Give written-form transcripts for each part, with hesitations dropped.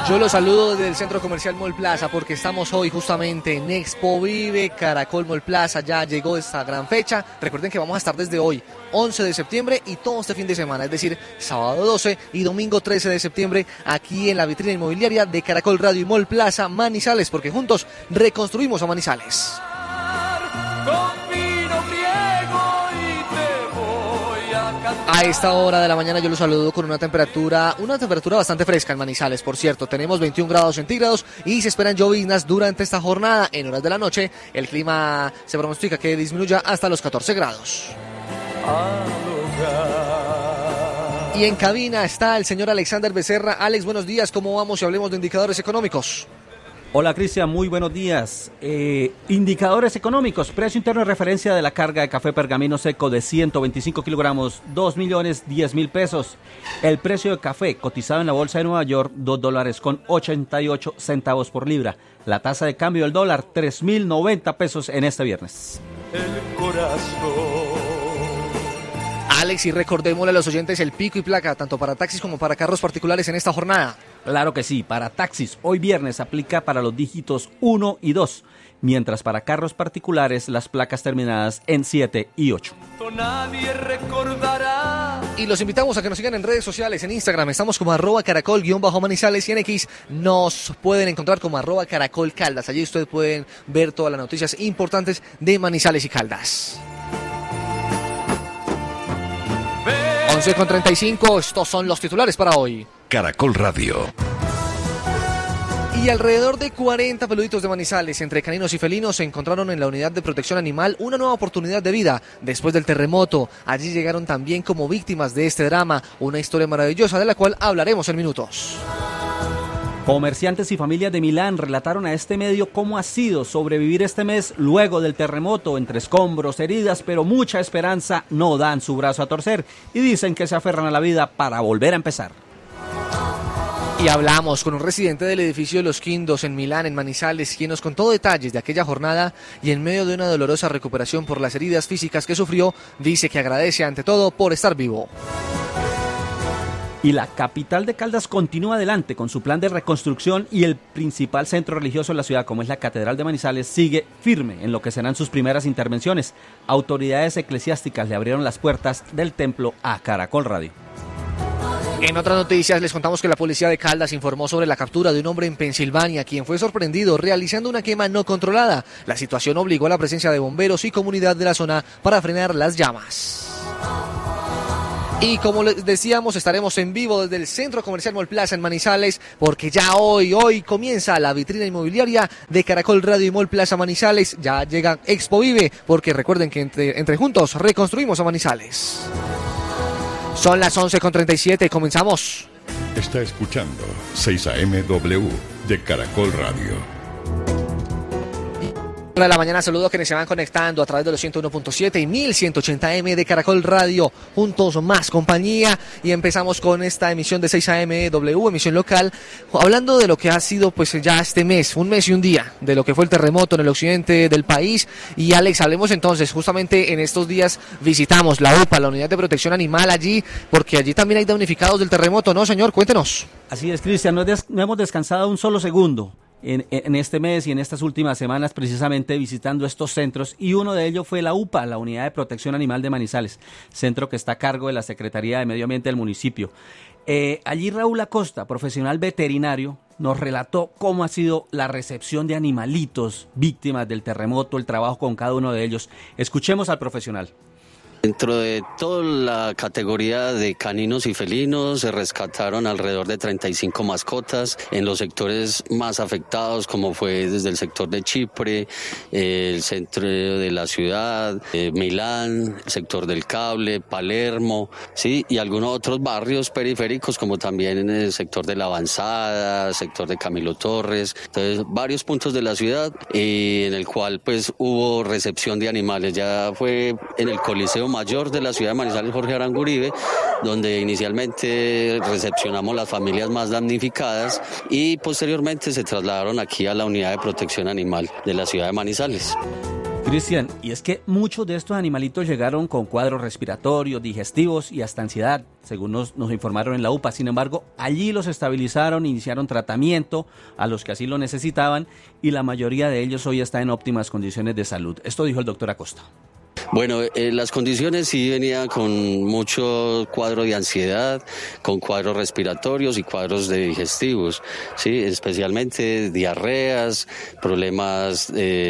Yo los saludo desde el Centro Comercial Mall Plaza porque estamos hoy justamente en Expo Vive Caracol Mall Plaza. Ya llegó esta gran fecha. Recuerden que vamos a estar desde hoy, 11 de septiembre y todo este fin de semana, es decir, sábado 12 y domingo 13 de septiembre aquí en la vitrina inmobiliaria de Caracol Radio y Mall Plaza Manizales, porque juntos reconstruimos a Manizales. A esta hora de la mañana yo los saludo con una temperatura bastante fresca en Manizales, por cierto. Tenemos 21 grados centígrados y se esperan lloviznas durante esta jornada. En horas de la noche el clima se pronostica que disminuya hasta los 14 grados. Y en cabina está el señor Alexander Becerra. Alex, buenos días, ¿cómo vamos? Y hablemos de indicadores económicos. Hola Cristian, muy buenos días. Indicadores económicos, precio interno de referencia de la carga de café pergamino seco de 125 kilogramos, 2.010.000 pesos. El precio de café cotizado en la bolsa de Nueva York, $2.88 por libra. La tasa de cambio del dólar, 3.090 pesos en este viernes. El corazón. Alex, y recordémosle a los oyentes el pico y placa, tanto para taxis como para carros particulares en esta jornada. Claro que sí, para taxis, hoy viernes aplica para los dígitos 1 y 2, mientras para carros particulares las placas terminadas en 7 y 8. Nadie recordará. Y los invitamos a que nos sigan en redes sociales, en Instagram, estamos como @caracol_manizales y en X nos pueden encontrar como @caracolcaldas. Allí ustedes pueden ver todas las noticias importantes de Manizales y Caldas. 11:35, estos son los titulares para hoy. Caracol Radio. Y alrededor de 40 peluditos de Manizales, entre caninos y felinos, se encontraron en la unidad de protección animal una nueva oportunidad de vida después del terremoto. Allí llegaron también como víctimas de este drama, una historia maravillosa de la cual hablaremos en minutos. Comerciantes y familias de Milán relataron a este medio cómo ha sido sobrevivir este mes luego del terremoto, entre escombros, heridas, pero mucha esperanza. No dan su brazo a torcer y dicen que se aferran a la vida para volver a empezar. Y hablamos con un residente del edificio de Los Quindos en Milán, en Manizales, quien nos contó detalles de aquella jornada y en medio de una dolorosa recuperación por las heridas físicas que sufrió, dice que agradece ante todo por estar vivo. Y la capital de Caldas continúa adelante con su plan de reconstrucción y el principal centro religioso de la ciudad, como es la Catedral de Manizales, sigue firme en lo que serán sus primeras intervenciones. Autoridades eclesiásticas le abrieron las puertas del templo a Caracol Radio. En otras noticias les contamos que la policía de Caldas informó sobre la captura de un hombre en Pensilvania, quien fue sorprendido realizando una quema no controlada. La situación obligó a la presencia de bomberos y comunidad de la zona para frenar las llamas. Y como les decíamos, estaremos en vivo desde el Centro Comercial Mall Plaza en Manizales, porque ya hoy comienza la vitrina inmobiliaria de Caracol Radio y Mall Plaza Manizales. Ya llega Expo Vive, porque recuerden que entre juntos reconstruimos a Manizales. Son las 11:37, comenzamos. Está escuchando 6 AM/W de Caracol Radio. De la mañana, saludo a quienes se van conectando a través de los 101.7 y 1180M de Caracol Radio, juntos más compañía, y empezamos con esta emisión de 6 AM/W, emisión local, hablando de lo que ha sido pues ya este mes, un mes y un día, de lo que fue el terremoto en el occidente del país. Y Alex, hablemos entonces, justamente en estos días visitamos la UPA, la Unidad de Protección Animal allí, porque allí también hay damnificados del terremoto, ¿no, señor? Cuéntenos. Así es, Cristian, no hemos descansado un solo segundo en este mes y en estas últimas semanas, precisamente visitando estos centros, y uno de ellos fue la UPA, la Unidad de Protección Animal de Manizales, centro que está a cargo de la Secretaría de Medio Ambiente del municipio. Allí Raúl Acosta, profesional veterinario, nos relató cómo ha sido la recepción de animalitos víctimas del terremoto, el trabajo con cada uno de ellos. Escuchemos al profesional. Dentro de toda la categoría de caninos y felinos se rescataron alrededor de 35 mascotas en los sectores más afectados, como fue desde el sector de Chipre, el centro de la ciudad, Milán, el sector del Cable, Palermo, ¿sí? Y algunos otros barrios periféricos, como también en el sector de La Avanzada, sector de Camilo Torres. Entonces, varios puntos de la ciudad en el cual pues hubo recepción de animales. Ya fue en el Coliseo Mayor de la ciudad de Manizales, Jorge Arango Uribe, donde inicialmente recepcionamos las familias más damnificadas y posteriormente se trasladaron aquí a la Unidad de Protección Animal de la ciudad de Manizales. Cristian, y es que muchos de estos animalitos llegaron con cuadros respiratorios, digestivos y hasta ansiedad, según nos informaron en la UPA. Sin embargo, allí los estabilizaron, iniciaron tratamiento a los que así lo necesitaban y la mayoría de ellos hoy está en óptimas condiciones de salud. Esto dijo el doctor Acosta. Bueno, las condiciones sí venían con mucho cuadro de ansiedad, con cuadros respiratorios y cuadros de digestivos, sí, especialmente diarreas, problemas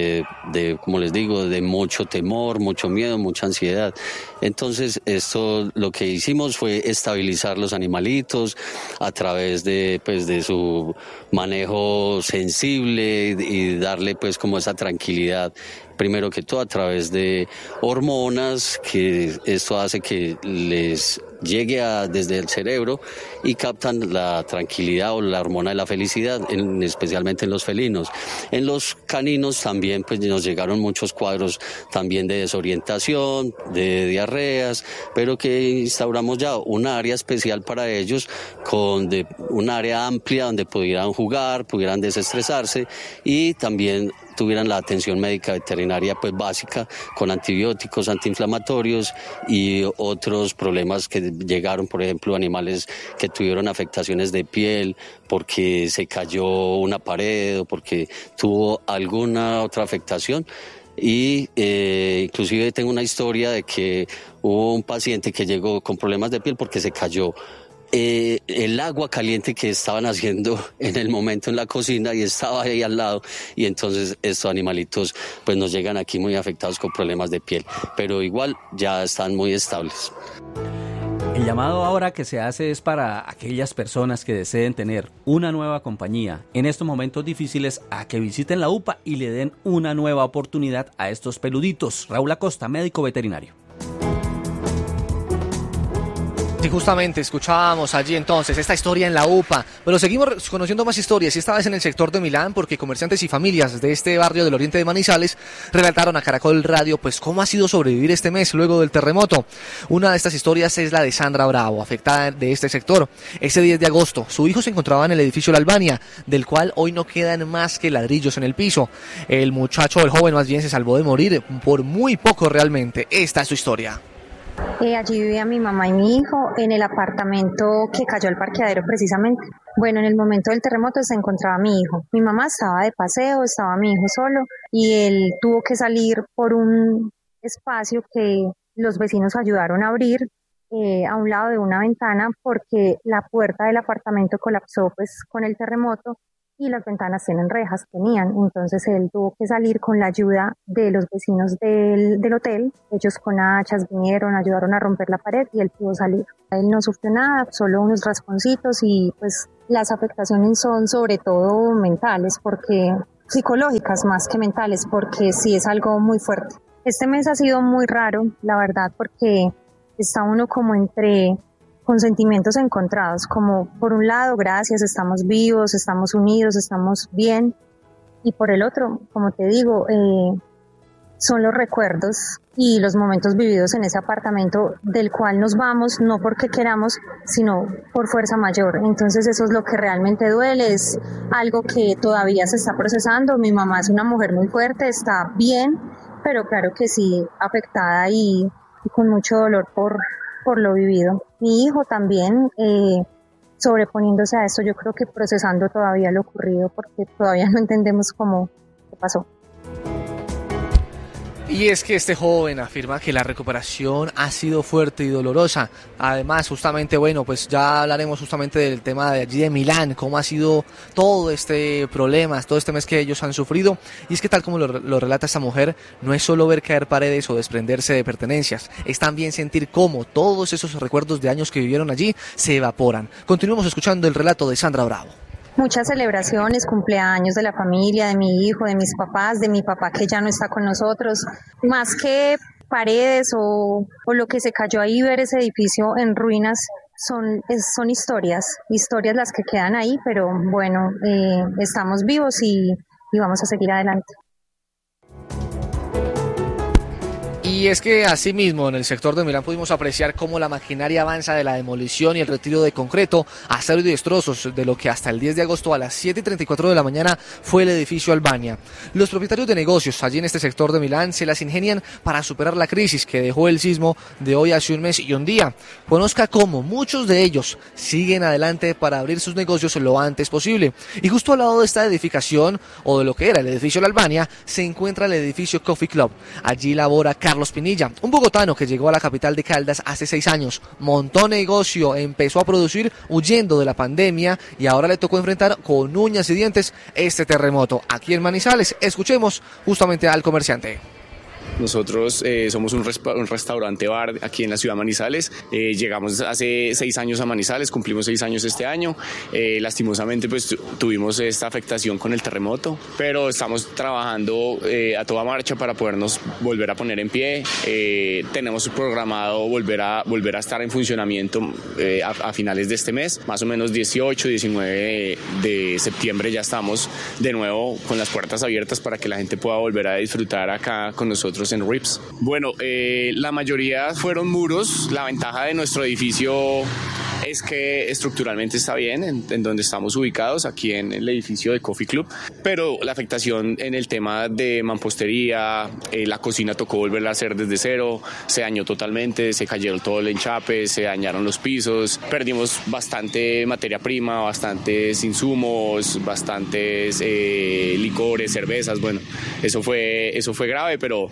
como les digo, de mucho temor, mucho miedo, mucha ansiedad. Entonces, esto lo que hicimos fue estabilizar los animalitos a través de su manejo sensible y darle pues como esa tranquilidad. Primero que todo a través de hormonas, que esto hace que les llegue desde el cerebro y captan la tranquilidad o la hormona de la felicidad, especialmente en los felinos. En los caninos también pues nos llegaron muchos cuadros también de desorientación, de diarreas, pero que instauramos ya un área especial para ellos, un área amplia donde pudieran jugar, pudieran desestresarse y también tuvieran la atención médica veterinaria pues básica con antibióticos, antiinflamatorios y otros problemas que llegaron, por ejemplo, animales que tuvieron afectaciones de piel porque se cayó una pared o porque tuvo alguna otra afectación. Y inclusive tengo una historia de que hubo un paciente que llegó con problemas de piel porque se cayó el agua caliente que estaban haciendo en el momento en la cocina y estaba ahí al lado, y entonces estos animalitos pues nos llegan aquí muy afectados con problemas de piel, pero igual ya están muy estables. El llamado ahora que se hace es para aquellas personas que deseen tener una nueva compañía en estos momentos difíciles, a que visiten la UPA y le den una nueva oportunidad a estos peluditos. Raúl Acosta, médico veterinario. Sí, justamente escuchábamos allí entonces esta historia en la UPA, pero seguimos conociendo más historias, y esta vez en el sector de Milán, porque comerciantes y familias de este barrio del oriente de Manizales relataron a Caracol Radio pues cómo ha sido sobrevivir este mes luego del terremoto. Una de estas historias es la de Sandra Bravo, afectada de este sector. Ese 10 de agosto, su hijo se encontraba en el edificio La Albania, del cual hoy no quedan más que ladrillos en el piso. El joven más bien, se salvó de morir por muy poco realmente. Esta es su historia. Allí vivía mi mamá y mi hijo en el apartamento que cayó al parqueadero precisamente. Bueno, en el momento del terremoto se encontraba mi hijo. Mi mamá estaba de paseo, estaba mi hijo solo y él tuvo que salir por un espacio que los vecinos ayudaron a abrir a un lado de una ventana, porque la puerta del apartamento colapsó pues con el terremoto y las ventanas tenían. Entonces él tuvo que salir con la ayuda de los vecinos del hotel. Ellos con hachas vinieron, ayudaron a romper la pared y él pudo salir. Él no sufrió nada, solo unos rasponcitos, y pues las afectaciones son sobre todo mentales, porque psicológicas más que mentales, porque sí es algo muy fuerte. Este mes ha sido muy raro, la verdad, porque está uno como con sentimientos encontrados, como por un lado, gracias, estamos vivos, estamos unidos, estamos bien, y por el otro, como te digo, son los recuerdos y los momentos vividos en ese apartamento, del cual nos vamos no porque queramos, sino por fuerza mayor. Entonces eso es lo que realmente duele, es algo que todavía se está procesando. Mi mamá es una mujer muy fuerte, está bien, pero claro que sí, afectada y con mucho dolor por lo vivido. Mi hijo también sobreponiéndose a esto, yo creo que procesando todavía lo ocurrido, porque todavía no entendemos qué pasó. Y es que este joven afirma que la recuperación ha sido fuerte y dolorosa. Además, justamente, bueno, pues ya hablaremos justamente del tema de allí de Milán, cómo ha sido todo este problema, todo este mes que ellos han sufrido. Y es que tal como lo relata esta mujer, no es solo ver caer paredes o desprenderse de pertenencias, es también sentir cómo todos esos recuerdos de años que vivieron allí se evaporan. Continuemos escuchando el relato de Sandra Bravo. Muchas celebraciones, cumpleaños de la familia, de mi hijo, de mis papás, de mi papá que ya no está con nosotros. Más que paredes o lo que se cayó ahí, ver ese edificio en ruinas, son historias las que quedan ahí, pero bueno, estamos vivos y vamos a seguir adelante. Y es que asimismo en el sector de Milán pudimos apreciar cómo la maquinaria avanza de la demolición y el retiro de concreto, acero y destrozos de lo que hasta el 10 de agosto a las 7:34 de la mañana fue el edificio Albania. Los propietarios de negocios allí en este sector de Milán se las ingenian para superar la crisis que dejó el sismo de hoy hace un mes y un día. Conozca cómo muchos de ellos siguen adelante para abrir sus negocios lo antes posible. Y justo al lado de esta edificación, o de lo que era el edificio La Albania, se encuentra el edificio Coffee Club. Allí labora Carlos Pinilla, un bogotano que llegó a la capital de Caldas hace 6 años, montó negocio, empezó a producir huyendo de la pandemia y ahora le tocó enfrentar con uñas y dientes este terremoto. Aquí en Manizales, escuchemos justamente al comerciante. Nosotros somos un restaurante bar aquí en la ciudad de Manizales. Llegamos hace 6 años a Manizales, cumplimos 6 años este año. Lastimosamente pues tuvimos esta afectación con el terremoto, pero estamos trabajando a toda marcha para podernos volver a poner en pie. Tenemos programado volver a estar en funcionamiento a finales de este mes, más o menos 18, 19 de septiembre ya estamos de nuevo con las puertas abiertas para que la gente pueda volver a disfrutar acá con nosotros en Rips. Bueno, la mayoría fueron muros. La ventaja de nuestro edificio es que estructuralmente está bien en donde estamos ubicados, aquí en el edificio de Coffee Club, pero la afectación en el tema de mampostería, la cocina tocó volverla a hacer desde cero, se dañó totalmente, se cayó todo el enchape, se dañaron los pisos, perdimos bastante materia prima, bastantes insumos, bastantes licores, cervezas. Bueno, eso fue grave, pero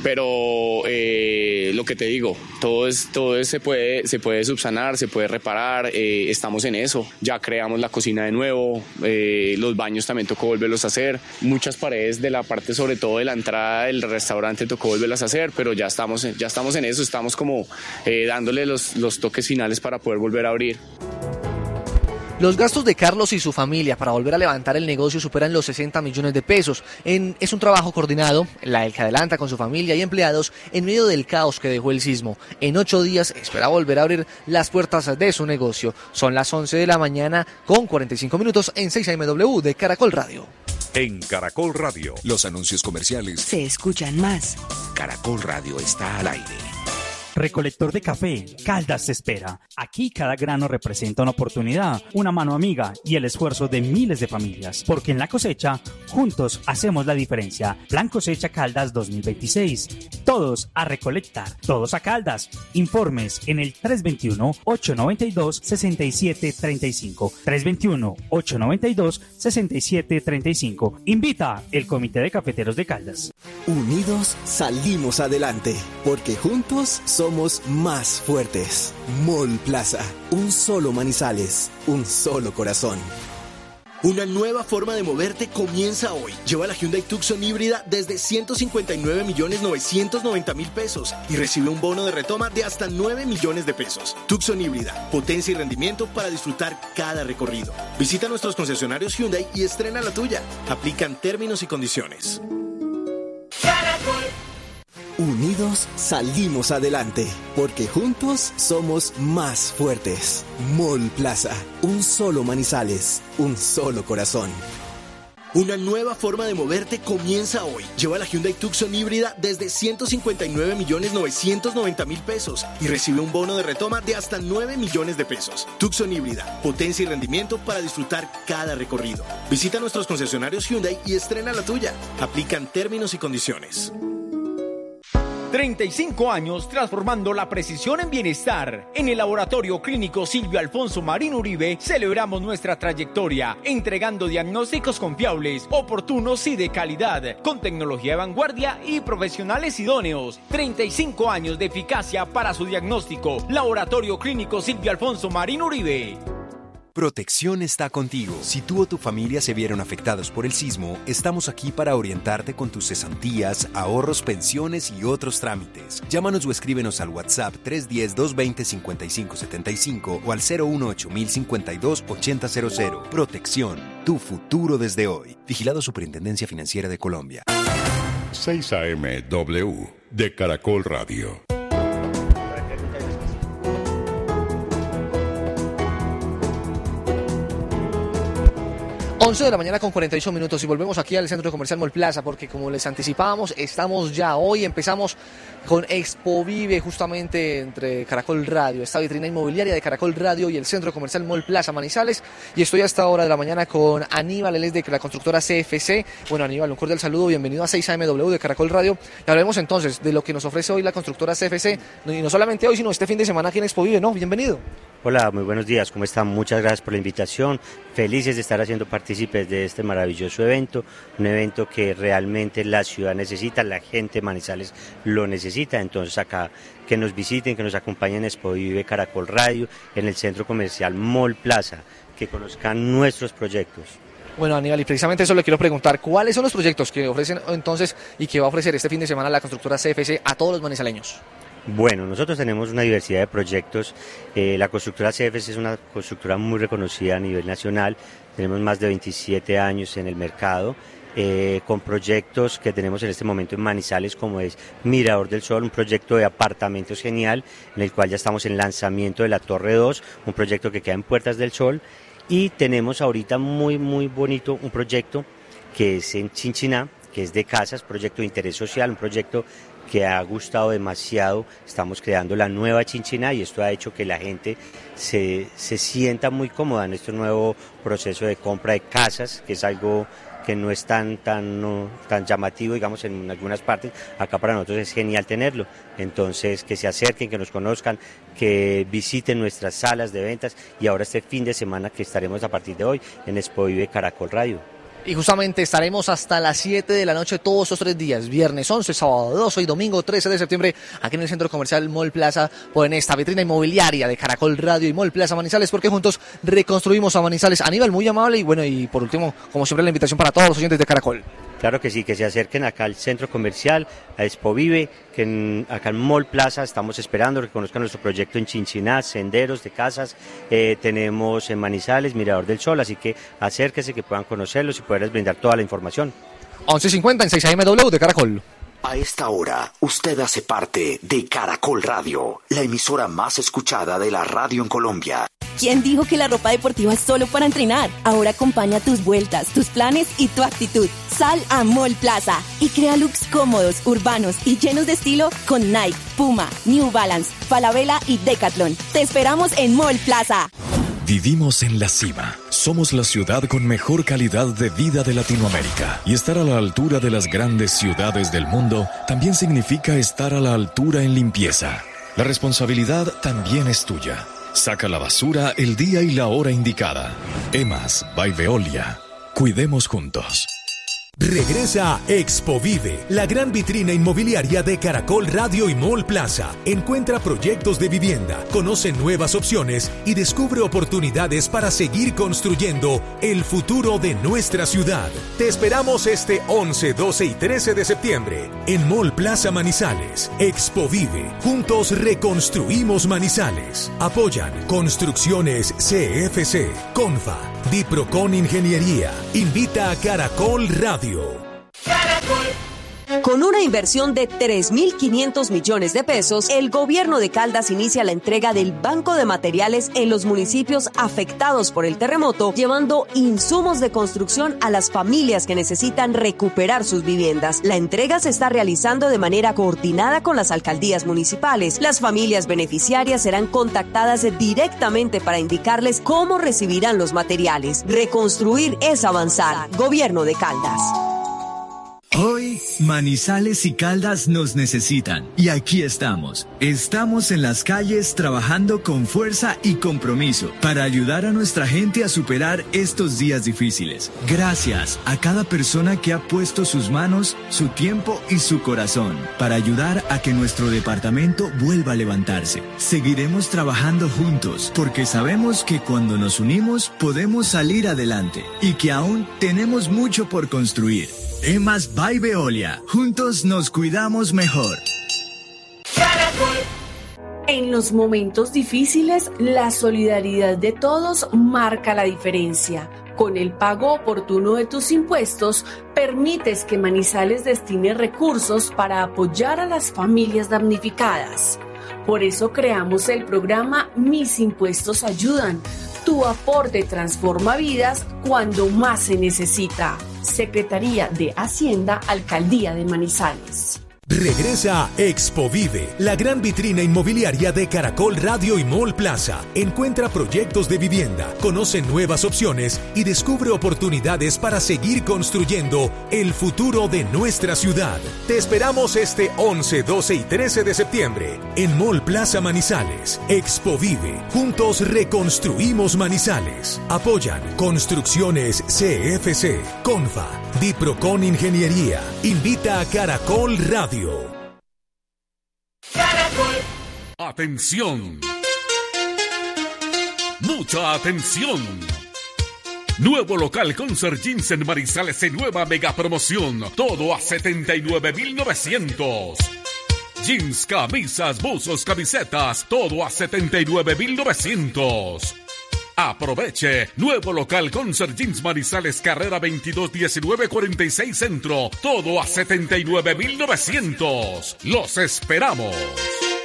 lo que te digo, todo se puede subsanar, se puede reparar. Estamos en eso, ya creamos la cocina de nuevo, los baños también tocó volverlos a hacer, muchas paredes de la parte sobre todo de la entrada del restaurante tocó volverlas a hacer, pero ya estamos en eso, estamos como dándole los toques finales para poder volver a abrir. Los gastos de Carlos y su familia para volver a levantar el negocio superan los 60 millones de pesos. Es un trabajo coordinado, el que adelanta con su familia y empleados en medio del caos que dejó el sismo. En 8 días espera volver a abrir las puertas de su negocio. Son las 11 de la mañana con 45 minutos en 6 AMW de Caracol Radio. En Caracol Radio, los anuncios comerciales se escuchan más. Caracol Radio está al aire. Recolector de café, Caldas te espera. Aquí cada grano representa una oportunidad, una mano amiga y el esfuerzo de miles de familias. Porque en la cosecha, juntos hacemos la diferencia. Plan Cosecha Caldas 2026. Todos a recolectar, todos a Caldas. Informes en el 321-892-6735. 321-892-6735. Invita el Comité de Cafeteros de Caldas. Unidos salimos adelante, porque juntos somos más fuertes. Mall Plaza, un solo Manizales, un solo corazón. Una nueva forma de moverte comienza hoy. Lleva la Hyundai Tucson híbrida desde 159.990.000 pesos y recibe un bono de retoma de hasta 9 millones de pesos. Tucson híbrida, potencia y rendimiento para disfrutar cada recorrido. Visita nuestros concesionarios Hyundai y estrena la tuya. Aplican términos y condiciones. Unidos salimos adelante, porque juntos somos más fuertes. Mall Plaza, un solo Manizales, un solo corazón. Una nueva forma de moverte comienza hoy. Lleva la Hyundai Tucson híbrida desde 159.990.000 pesos y recibe un bono de retoma de hasta 9 millones de pesos. Tucson híbrida, potencia y rendimiento para disfrutar cada recorrido. Visita nuestros concesionarios Hyundai y estrena la tuya. Aplican términos y condiciones. 35 años transformando la precisión en bienestar. En el Laboratorio Clínico Silvio Alfonso Marín Uribe celebramos nuestra trayectoria, entregando diagnósticos confiables, oportunos y de calidad, con tecnología de vanguardia y profesionales idóneos. 35 años de eficacia para su diagnóstico. Laboratorio Clínico Silvio Alfonso Marín Uribe. Protección está contigo. Si tú o tu familia se vieron afectados por el sismo, estamos aquí para orientarte con tus cesantías, ahorros, pensiones y otros trámites. Llámanos o escríbenos al WhatsApp 310-220-5575 o al 018-052-8000. Protección, tu futuro desde hoy. Vigilado Superintendencia Financiera de Colombia. 6 AMW de Caracol Radio. 11 de la mañana con 48 minutos y volvemos aquí al Centro Comercial Mall Plaza porque como les anticipábamos, estamos ya hoy, empezamos con Expo Vive justamente entre Caracol Radio, esta vitrina inmobiliaria de Caracol Radio y el Centro Comercial Mall Plaza Manizales, y estoy a esta hora de la mañana con Aníbal, él es de la constructora CFC. Bueno, Aníbal, un cordial saludo, bienvenido a 6AMW de Caracol Radio, y hablemos entonces de lo que nos ofrece hoy la constructora CFC, y no solamente hoy, sino este fin de semana aquí en Expo Vive, ¿no? Bienvenido. Hola, muy buenos días, ¿cómo están? Muchas gracias por la invitación, felices de estar haciendo partícipes de este maravilloso evento, un evento que realmente la ciudad necesita, la gente de Manizales lo necesita, entonces acá que nos visiten, que nos acompañen en Expo Vive Caracol Radio, en el Centro Comercial Mall Plaza, que conozcan nuestros proyectos. Bueno, Aníbal, y precisamente eso le quiero preguntar, ¿cuáles son los proyectos que ofrecen entonces y que va a ofrecer este fin de semana la constructora CFC a todos los manizaleños? Bueno, nosotros tenemos una diversidad de proyectos. La constructora CFC es una constructora muy reconocida a nivel nacional. Tenemos más de 27 años en el mercado, con proyectos que tenemos en este momento en Manizales, como es Mirador del Sol, un proyecto de apartamentos genial, en el cual ya estamos en lanzamiento de la Torre 2, un proyecto que queda en Puertas del Sol. Y tenemos ahorita muy bonito un proyecto que es en Chinchiná, que es de casas, proyecto de interés social, un proyecto que ha gustado demasiado. Estamos creando la nueva Chinchiná y esto ha hecho que la gente se sienta muy cómoda en este nuevo proceso de compra de casas, que es algo que no es tan llamativo, digamos, en algunas partes. Acá para nosotros es genial tenerlo. Entonces, que se acerquen, que nos conozcan, que visiten nuestras salas de ventas, y ahora este fin de semana que estaremos a partir de hoy en Expo Vive Caracol Radio. Y justamente estaremos hasta las 7 de la noche todos estos 3 días, viernes 11, sábado 12 y domingo 13 de septiembre, aquí en el Centro Comercial Mall Plaza, o en esta vitrina inmobiliaria de Caracol Radio y Mall Plaza Manizales, porque juntos reconstruimos a Manizales. Aníbal, muy amable, y bueno, y por último, como siempre, la invitación para todos los oyentes de Caracol. Claro que sí, que se acerquen acá al Centro Comercial, a Expo Vive, que acá en Mall Plaza estamos esperando, que conozcan nuestro proyecto en Chinchiná, senderos de casas, tenemos en Manizales, Mirador del Sol, así que acérquense, que puedan conocerlos y poderles brindar toda la información. 11:50 en 6AMW de Caracol. A esta hora, usted hace parte de Caracol Radio, la emisora más escuchada de la radio en Colombia. ¿Quién dijo que la ropa deportiva es solo para entrenar? Ahora acompaña tus vueltas, tus planes y tu actitud. Sal a Mall Plaza y crea looks cómodos, urbanos y llenos de estilo con Nike, Puma, New Balance, Falabella y Decathlon. Te esperamos en Mall Plaza. Vivimos en la cima. Somos la ciudad con mejor calidad de vida de Latinoamérica. Y estar a la altura de las grandes ciudades del mundo también significa estar a la altura en limpieza. La responsabilidad también es tuya. Saca la basura el día y la hora indicada. EMAS by Veolia. Cuidemos juntos. Regresa Expo Vive, la gran vitrina inmobiliaria de Caracol Radio y Mall Plaza. Encuentra proyectos de vivienda, conoce nuevas opciones y descubre oportunidades para seguir construyendo el futuro de nuestra ciudad. Te esperamos este 11, 12 y 13 de septiembre en Mall Plaza Manizales. Expo Vive, juntos reconstruimos Manizales. Apoyan Construcciones CFC, Confa, Diprocon Ingeniería. Invita a Caracol Radio. Con una inversión de 3.500 millones de pesos, el gobierno de Caldas inicia la entrega del banco de materiales en los municipios afectados por el terremoto, llevando insumos de construcción a las familias que necesitan recuperar sus viviendas. La entrega se está realizando de manera coordinada con las alcaldías municipales. Las familias beneficiarias serán contactadas directamente para indicarles cómo recibirán los materiales. Reconstruir es avanzar. Gobierno de Caldas. Hoy, Manizales y Caldas nos necesitan. Y aquí estamos. Estamos en las calles trabajando con fuerza y compromiso para ayudar a nuestra gente a superar estos días difíciles. Gracias a cada persona que ha puesto sus manos, su tiempo y su corazón para ayudar a que nuestro departamento vuelva a levantarse. Seguiremos trabajando juntos porque sabemos que cuando nos unimos podemos salir adelante y que aún tenemos mucho por construir. EMAS by Veolia. Juntos nos cuidamos mejor. En los momentos difíciles, la solidaridad de todos marca la diferencia. Con el pago oportuno de tus impuestos, permites que Manizales destine recursos para apoyar a las familias damnificadas. Por eso creamos el programa Mis Impuestos Ayudan. Tu aporte transforma vidas cuando más se necesita. Secretaría de Hacienda, Alcaldía de Manizales. Regresa Expo Vive, la gran vitrina inmobiliaria de Caracol Radio y Mall Plaza. Encuentra proyectos de vivienda, conoce nuevas opciones y descubre oportunidades para seguir construyendo el futuro de nuestra ciudad. Te esperamos este 11, 12 y 13 de septiembre en Mall Plaza Manizales. Expo Vive, juntos reconstruimos Manizales. Apoyan Construcciones CFC, Confa, Diprocon Ingeniería. Invita a Caracol Radio. Caracol. Atención. Mucha atención. Nuevo local Concert Jeans en Manizales en nueva mega promoción. Todo a 79.900. Jeans, camisas, buzos, camisetas. Todo a 79.900. Aproveche, nuevo local Concert Jeans Manizales, carrera 22 19 46 Centro, todo a 79.900. Los esperamos.